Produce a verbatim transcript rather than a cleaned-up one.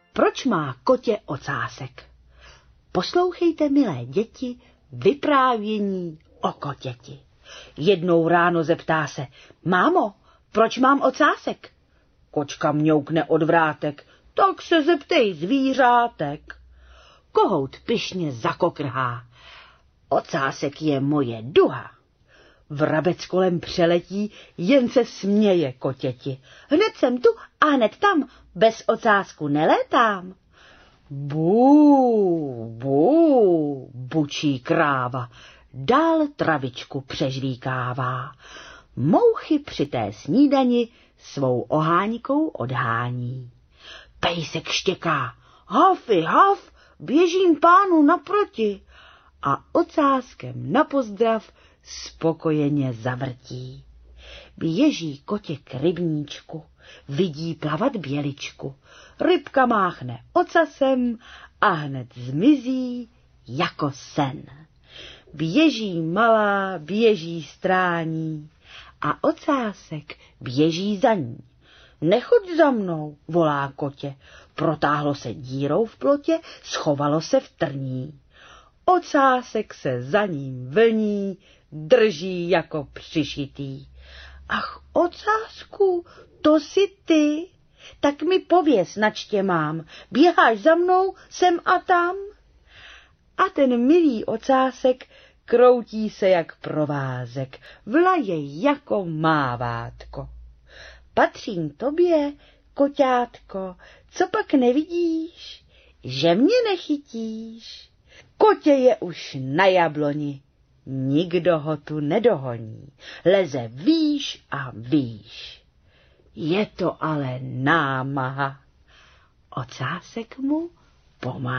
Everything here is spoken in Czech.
Proč má kotě ocásek? Poslouchejte, milé děti, vyprávění o kotěti. Jednou ráno zeptá se, mámo, proč mám ocásek? Kočka mňoukne od vrátek, tak se zeptej zvířátek. Kohout pyšně zakokrhá, ocásek je moje duha. Vrabec kolem přeletí, jen se směje kotěti. Hned jsem tu a hned tam, bez ocásku nelétám. Bů, bů, bučí kráva, dál travičku přežvíkává. Mouchy při té snídani svou oháňkou odhání. Pejsek štěká, hafy, haf, běžím pánu naproti. A ocáskem na pozdrav spokojeně zavrtí. Běží kotě k rybníčku, vidí plavat běličku. Rybka máchne ocasem a hned zmizí jako sen. Běží malá, běží strání a ocásek běží za ní. Nechoď za mnou, volá kotě, protáhlo se dírou v plotě, schovalo se v trní. Ocásek se za ním vlní, drží jako přišitý. Ach, ocásku, to jsi ty? Tak mi pověz, nač tě mám, běháš za mnou sem a tam? A ten milý ocásek kroutí se jak provázek, vlaje jako mávátko. Patřím tobě, koťátko, co pak nevidíš, že mě nechytíš? Kotě je už na jabloni, nikdo ho tu nedohoní, leze výš a výš. Je to ale námaha, ocásek mu pomáhá.